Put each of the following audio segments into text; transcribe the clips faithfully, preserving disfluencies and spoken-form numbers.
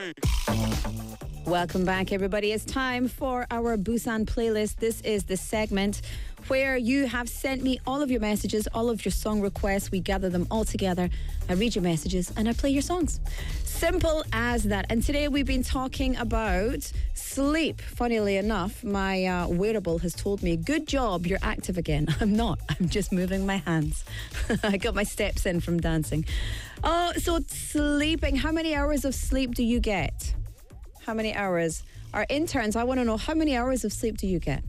Welcome back, everybody. It's time for our Busan playlist. This is the segment where you have sent me all of your messages, all of your song requests. We gather them all together. I read your messages and I play your songs. Simple as that. And today we've been talking about sleep. Funnily enough, my uh, wearable has told me, good job, you're active again. I'm not. I'm just moving my hands. I got my steps in from dancing. Oh, so sleeping. How many hours of sleep do you get? How many hours? Our interns, I want to know, how many hours of sleep do you get?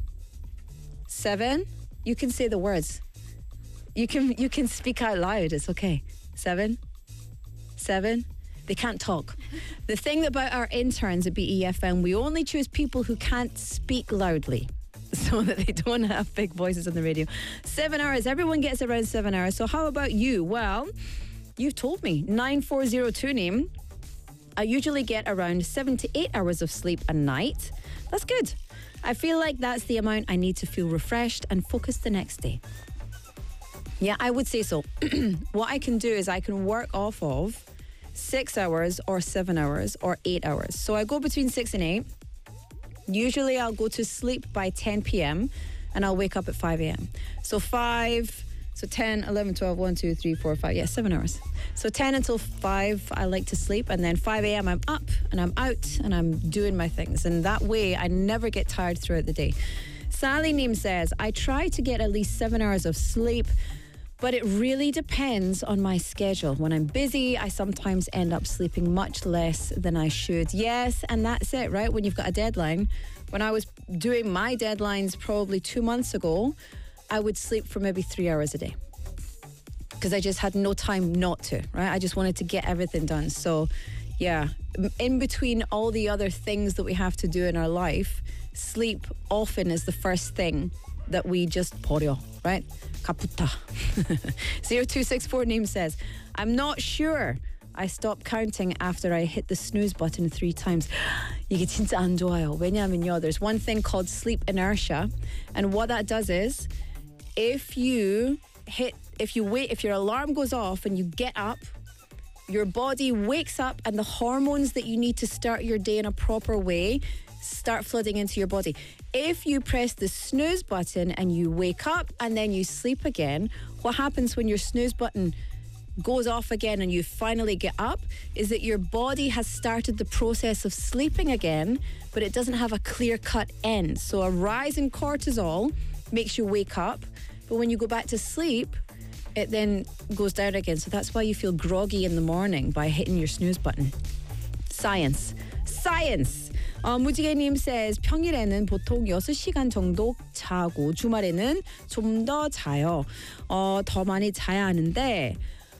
Seven? You can say the words. You can you can speak out loud. It's okay. Seven? Seven? They can't talk. The thing about our interns at B E F M, we only choose people who can't speak loudly so that they don't have big voices on the radio. Seven hours. Everyone gets around seven hours. So how about you? Well, you've told me. nine four zero two name. I usually get around seven to eight hours of sleep a night. That's good. I feel like that's the amount I need to feel refreshed and focused the next day. Yeah, I would say so. What I can do is I can work off of six hours or seven hours or eight hours. So I go between six and eight. Usually I'll go to sleep by ten p.m. and I'll wake up at five a.m. So five... So ten, eleven, twelve, one, two, three, four, five. Yeah, seven hours. So ten until five, I like to sleep. And then five a.m. I'm up and I'm out and I'm doing my things. And that way, I never get tired throughout the day. Sally Neem says, I try to get at least seven hours of sleep, but it really depends on my schedule. When I'm busy, I sometimes end up sleeping much less than I should. Yes, and that's it, right? When you've got a deadline. When I was doing my deadlines probably two months ago, I would sleep for maybe three hours a day because I just had no time not to, right? I just wanted to get everything done. So, yeah, in between all the other things that we have to do in our life, sleep often is the first thing that we just 버려, right? Kaputa. zero two six four name says, I'm not sure. I stopped counting after I hit the snooze button three times. 이게 진짜 안 좋아요. 왜냐하면요, there's one thing called sleep inertia, and what that does is, if you hit, if you wait, if your alarm goes off and you get up, your body wakes up and the hormones that you need to start your day in a proper way start flooding into your body. If you press the snooze button and you wake up and then you sleep again, what happens when your snooze button goes off again and you finally get up is that your body has started the process of sleeping again, but it doesn't have a clear-cut end. So a rise in cortisol makes you wake up, but when you go back to sleep, it then goes down again. So that's why you feel groggy in the morning by hitting your snooze button. Science. Science! 어, 무지개님 says, 평일에는 보통 여섯 시간 정도 자고 주말에는 좀 더 자요. 어, 더 많이 자야 하는데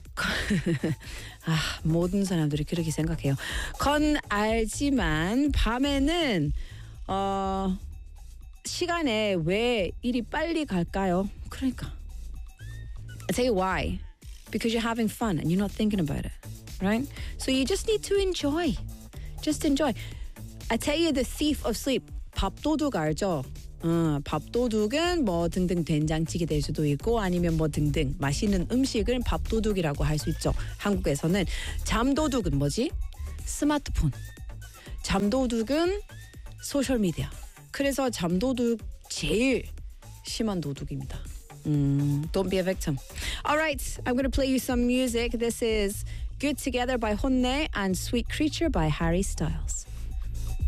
아, 모든 사람들이 그렇게 생각해요. 건 알지만 밤에는 어, 시간에 왜 이리 빨리 갈까요? 그러니까 I'll tell you why. Because you're having fun and you're not thinking about it, right? So you just need to enjoy. Just enjoy. I tell you the thief of sleep. 밥도둑 알죠? 어, 밥도둑은 뭐 등등 된장찌개 될 수도 있고 아니면 뭐 등등 맛있는 음식을 밥도둑이라고 할 수 있죠. 한국에서는 잠도둑은 뭐지? 스마트폰. 잠도둑은 소셜미디어. 그래서 잠도둑 제일 심한 도둑입니다. Mm, don't be a victim. All right, I'm going to play you some music. This is Good Together by Honne and Sweet Creature by Harry Styles.